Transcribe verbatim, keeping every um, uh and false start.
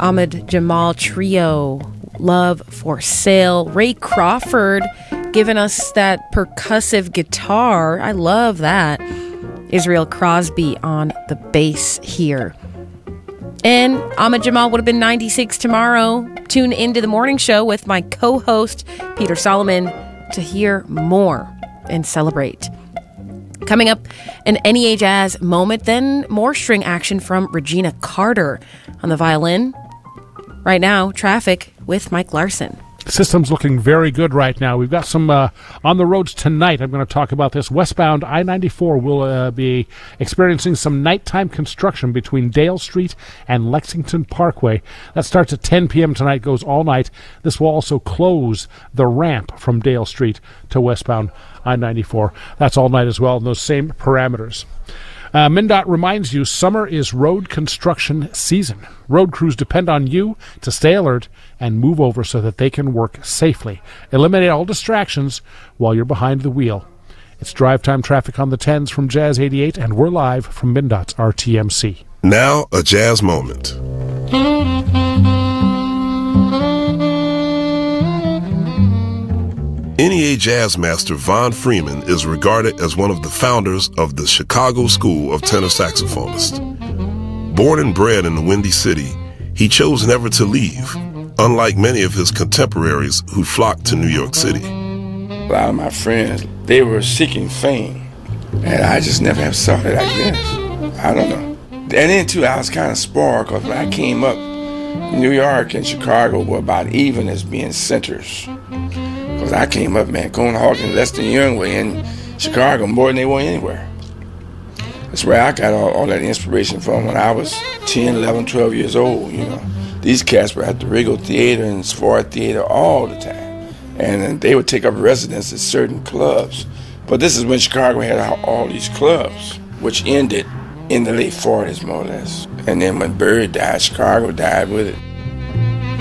Ahmad Jamal Trio, Love for Sale. Ray Crawford giving us that percussive guitar. I love that. Israel Crosby on the bass here. And Ahmad Jamal would have been ninety-six tomorrow. Tune into the morning show with my co-host, Peter Solomon, to hear more and celebrate. Coming up, an N E A Jazz moment, then more string action from Regina Carter on the violin. Right now, traffic with Mike Larson. System's looking very good right now. We've got some uh, on the roads tonight. I'm going to talk about this. Westbound I ninety-four will uh, be experiencing some nighttime construction between Dale Street and Lexington Parkway. That starts at ten p.m. tonight, goes all night. This will also close the ramp from Dale Street to westbound I ninety-four. That's all night as well, in those same parameters. Uh, MnDOT reminds you summer is road construction season. Road crews depend on you to stay alert and move over so that they can work safely. Eliminate all distractions while you're behind the wheel. It's drive time traffic on the tens from Jazz eighty-eight, and we're live from MnDOT's R T M C. Now, a jazz moment. N E A jazz master Von Freeman is regarded as one of the founders of the Chicago School of Tenor Saxophonists. Born and bred in the Windy City, he chose never to leave, unlike many of his contemporaries who flocked to New York City. A lot of my friends, they were seeking fame, and I just never have saw it like this. I don't know. And then, too, I was kind of spoiled because when I came up, New York and Chicago were about even as being centers. Because I came up, man, Conestoga, Hawkins, Lester Young were in Chicago more than they were anywhere. That's where I got all, all that inspiration from when I was ten, eleven, twelve years old, you know. These cats were at the Regal Theater and Savoy Theater all the time. And then they would take up residence at certain clubs. But this is when Chicago had all these clubs, which ended in the late forties, more or less. And then when Bird died, Chicago died with it.